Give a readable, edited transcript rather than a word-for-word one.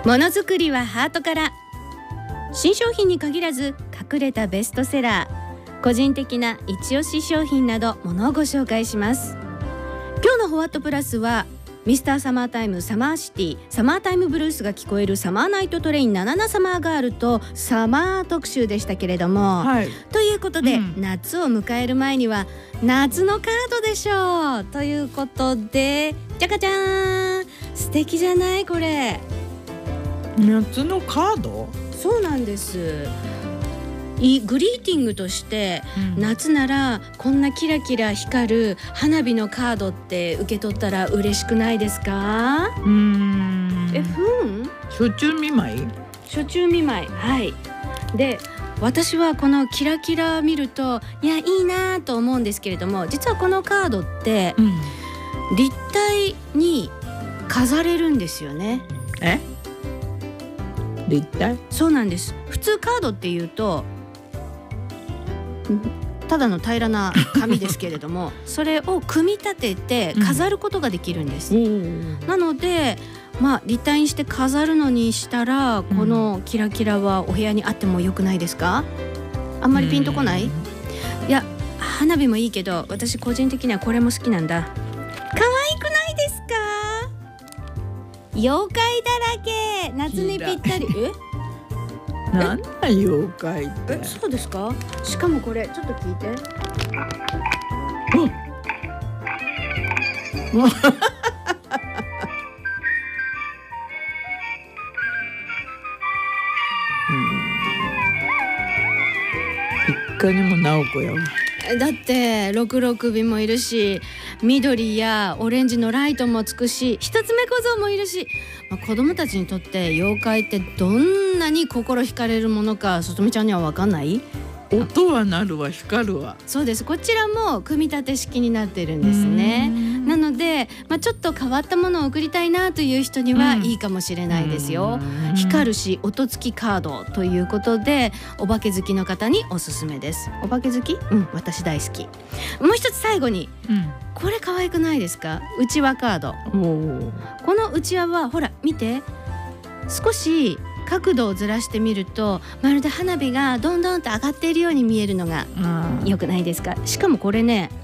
ものづくりはハートから。新商品に限らず隠れたベストセラー、個人的な一押し商品などものをご紹介します。今日のホワットプラスはミスターサマータイムサマーシティサマータイムブルースが聞こえるサマーナイトトレイン77サマーガールとサマー特集でしたけれども、ということで、夏を迎える前には夏のカードでしょうということで、じゃかじゃーん、素敵じゃないこれ。 夏のカード？ そうなんです。グリーティングとして、夏ならこんなキラキラ光る花火のカードって受け取ったら嬉しくないですか？ 暑中見舞い？ 暑中見舞い、はい。で、私はこのキラキラ見るといやいいなと思うんですけれども、実はこのカードって、立体に飾れるんですよね。 立体？ そうなんです。普通カードっていうとただの平らな紙ですけれどもそれを組み立てて飾ることができるんです。なので立体にして飾るのにしたら、このキラキラはお部屋にあってもよくないですか？あんまりピンとこない？いや、花火もいいけど私個人的にはこれも好きなんだ。可愛くないですか？妖怪だらけ、夏にぴったり。 なんだ妖怪って。 そうですか？しかもこれちょっと聞いて。 いかにも直子やわ。 だって66尾もいるし、緑やオレンジのライトもつくし、一つ目小僧もいるし、子供たちにとって妖怪ってどんなに心惹かれるものか、さとみちゃんには分かんない？ 音は鳴るわ、光るわ。 そうです。こちらも組み立て式になってるんですね。なので、ちょっと変わったものを送りたいなという人にはいいかもしれないですよ。光るし音付きカードということで、お化け好きの方におすすめです。お化け好き？私大好き。もう一つ最後に、これ可愛くないですか？うちわカード。このうちわはほら見て、少し角度をずらしてみるとまるで花火がどんどんと上がっているように見えるのが良くないですか？しかもこれね、